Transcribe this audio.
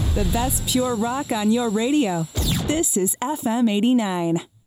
The best pure rock on your radio. This is FM 89.